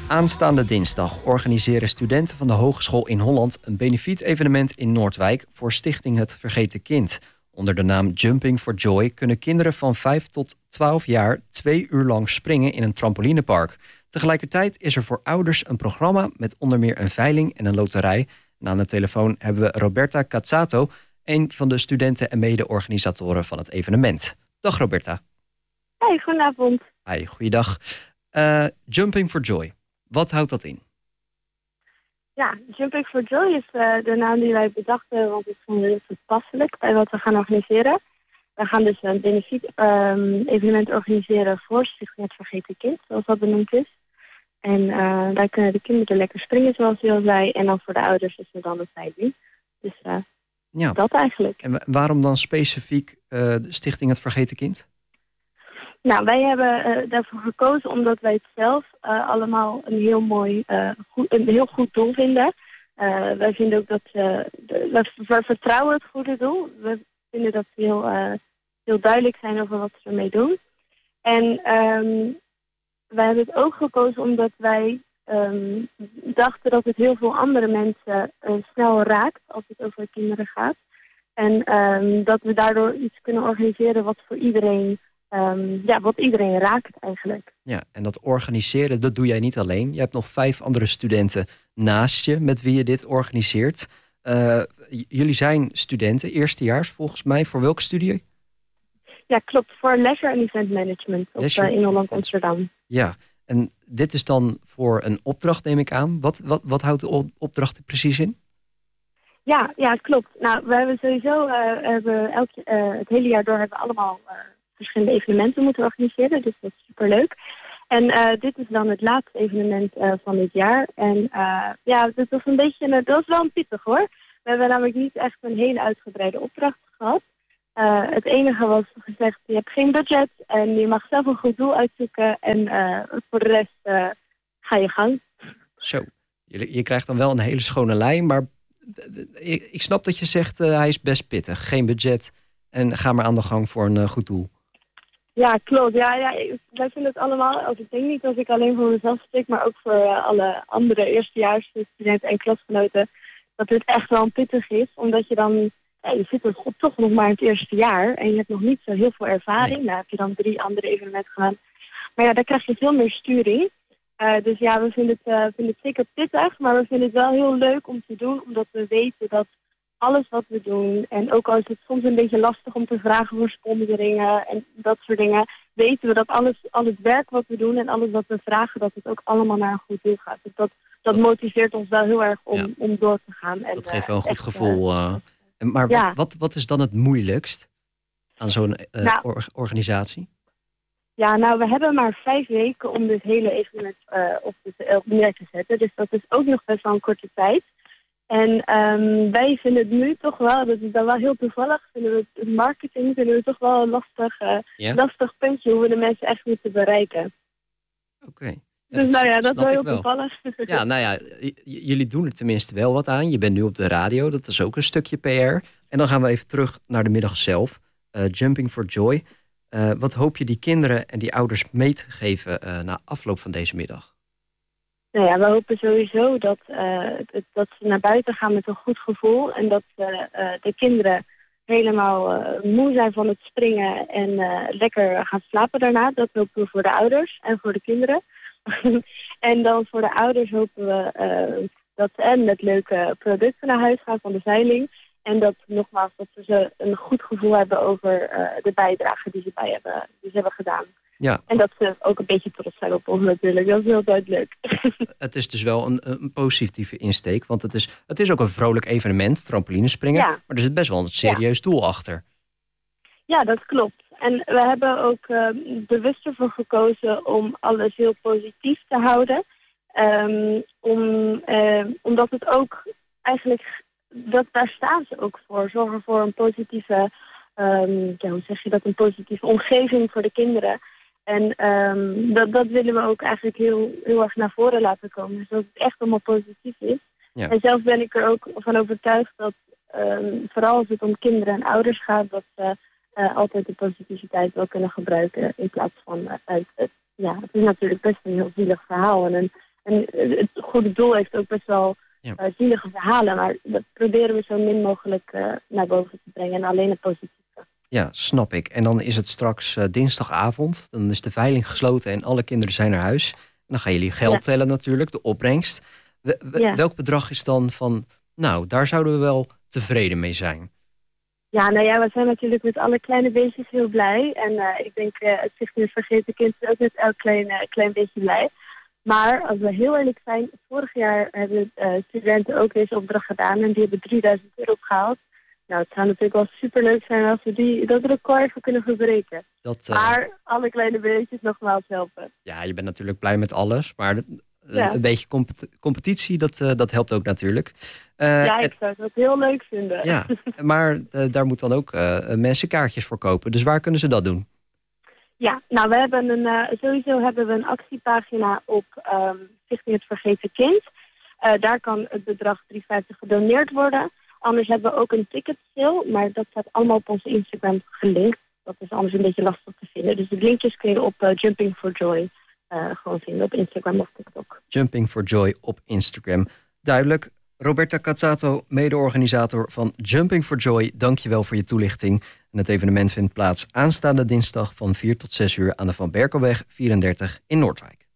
Aanstaande dinsdag organiseren studenten van de Hogeschool in Holland een benefiet-evenement in Noordwijk voor Stichting Het Vergeten Kind. Onder de naam Jumping for Joy kunnen kinderen van 5 tot 12 jaar 2 uur lang springen in een trampolinepark. Tegelijkertijd is er voor ouders een programma met onder meer een veiling en een loterij. En aan de telefoon hebben we Roberta Cazzato, een van de studenten en mede-organisatoren van het evenement. Dag Roberta. Hey, goedenavond. Hi, goeiedag. Jumping for Joy. Wat houdt dat in? Ja, Jumping for Joy is de naam die wij bedachten, want het is heel toepasselijk bij wat we gaan organiseren. We gaan dus een benefiet-evenement organiseren voor Stichting Het Vergeten Kind, zoals dat benoemd is. En daar kunnen de kinderen lekker springen, zoals je al zei. En dan voor de ouders is er dan een veiling. Dus dat eigenlijk. En waarom dan specifiek de Stichting Het Vergeten Kind? Nou, wij hebben daarvoor gekozen omdat wij het zelf allemaal een heel goed doel vinden. Wij vinden ook dat we vertrouwen het goede doel. We vinden dat we heel duidelijk zijn over wat we ermee doen. En wij hebben het ook gekozen omdat wij dachten dat het heel veel andere mensen snel raakt als het over kinderen gaat. En dat we daardoor iets kunnen organiseren wat voor iedereen... wat iedereen raakt eigenlijk. Ja, en dat organiseren, dat doe jij niet alleen. Je hebt nog 5 andere studenten naast je met wie je dit organiseert. Jullie zijn studenten, eerstejaars volgens mij. Voor welke studie? Ja, klopt. Voor Leisure en Event Management in Holland Amsterdam. Ja, en dit is dan voor een opdracht, neem ik aan. Wat houdt de opdracht er precies in? Ja, klopt. Nou, we hebben sowieso het hele jaar door hebben we allemaal... verschillende evenementen moeten organiseren, dus dat is superleuk. En dit is dan het laatste evenement van dit jaar. En dat was wel een pittig hoor. We hebben namelijk niet echt een hele uitgebreide opdracht gehad. Het enige was gezegd, je hebt geen budget en je mag zelf een goed doel uitzoeken. En voor de rest ga je gang. Zo, je krijgt dan wel een hele schone lijn, maar ik snap dat je zegt hij is best pittig. Geen budget en ga maar aan de gang voor een goed doel. Ja, klopt. Ja, wij vinden het allemaal, ik denk niet dat ik alleen voor mezelf spreek, maar ook voor alle andere eerstejaars studenten en klasgenoten, dat het echt wel pittig is. Omdat je dan, je zit er toch nog maar in het eerste jaar en je hebt nog niet zo heel veel ervaring. Nee. Nou heb je dan 3 andere evenementen gedaan. Maar ja, daar krijg je veel meer sturing. Dus ja, we vinden het zeker pittig, maar we vinden het wel heel leuk om te doen, omdat we weten dat alles wat we doen, en ook al is het soms een beetje lastig om te vragen voor sponsoringen en dat soort dingen, weten we dat al het werk wat we doen en alles wat we vragen, dat het ook allemaal naar een goed doel gaat. Dus dat motiveert ons wel heel erg om door te gaan. En, dat geeft wel een goed gevoel. Maar wat is dan het moeilijkst aan zo'n organisatie? Ja, nou, we hebben maar 5 weken om dit hele evenement neer te zetten. Dus dat is ook nog best wel een korte tijd. En wij vinden het nu toch wel, dat is dan wel heel toevallig, vinden we het marketing vinden we toch wel een lastig puntje hoe we de mensen echt moeten bereiken. Oké. Dus dat is wel heel toevallig. Ja, nou ja, jullie doen er tenminste wel wat aan. Je bent nu op de radio, dat is ook een stukje PR. En dan gaan we even terug naar de middag zelf. Jumping for Joy. Wat hoop je die kinderen en die ouders mee te geven na afloop van deze middag? Nou ja, we hopen sowieso dat ze naar buiten gaan met een goed gevoel. En dat de kinderen helemaal moe zijn van het springen en lekker gaan slapen daarna. Dat hopen we voor de ouders en voor de kinderen. En dan voor de ouders hopen we dat ze met leuke producten naar huis gaan van de veiling. En dat nogmaals dat ze een goed gevoel hebben over de bijdrage die ze hebben gedaan. Ja. En dat ze ook een beetje trots zijn op ons natuurlijk. Dat is heel duidelijk. Het is dus wel een positieve insteek. Want het is ook een vrolijk evenement, trampolinespringen. Ja. Maar er zit best wel een serieus doel achter. Ja, dat klopt. En we hebben ook bewust ervoor gekozen om alles heel positief te houden. Omdat het ook eigenlijk... daar staan ze ook voor. Zorgen voor een positieve... hoe zeg je dat? Een positieve omgeving voor de kinderen. En dat willen we ook eigenlijk heel erg naar voren laten komen. Dus dat het echt allemaal positief is. Ja. En zelf ben ik er ook van overtuigd dat vooral als het om kinderen en ouders gaat, dat ze altijd de positiviteit wel kunnen gebruiken in plaats van het is natuurlijk best een heel zielig verhaal en En het goede doel heeft ook best wel zielige verhalen. Maar dat proberen we zo min mogelijk naar boven te brengen. En alleen het positieve. Ja, snap ik. En dan is het straks dinsdagavond. Dan is de veiling gesloten en alle kinderen zijn naar huis. En dan gaan jullie geld tellen natuurlijk, de opbrengst. Welk bedrag is dan van, nou, daar zouden we wel tevreden mee zijn? Ja, nou ja, we zijn natuurlijk met alle kleine beestjes heel blij. En ik denk, het Stichting Het Vergeten Kind is ook met elk klein beetje blij. Maar als we heel eerlijk zijn, vorig jaar hebben studenten ook deze opdracht gedaan. En die hebben €3000 opgehaald. Nou, het zou natuurlijk wel superleuk zijn als we dat record even kunnen verbreken. Maar alle kleine beestjes nogmaals helpen. Ja, je bent natuurlijk blij met alles. Maar een beetje competitie, dat helpt ook natuurlijk. Ik zou het heel leuk vinden. Ja, maar daar moet dan ook mensen kaartjes voor kopen. Dus waar kunnen ze dat doen? Ja, nou, we hebben sowieso hebben we een actiepagina op Stichting Het Vergeten Kind. Daar kan het bedrag €3,50 gedoneerd worden. Anders hebben we ook een ticket sale, maar dat staat allemaal op onze Instagram gelinkt. Dat is anders een beetje lastig te vinden. Dus de linkjes kun je op Jumping for Joy gewoon vinden op Instagram of TikTok. Jumping for Joy op Instagram. Duidelijk. Roberta Cazzato, mede-organisator van Jumping for Joy. Dank je wel voor je toelichting. En het evenement vindt plaats aanstaande dinsdag van 4 tot 6 uur aan de Van Berkelweg 34 in Noordwijk.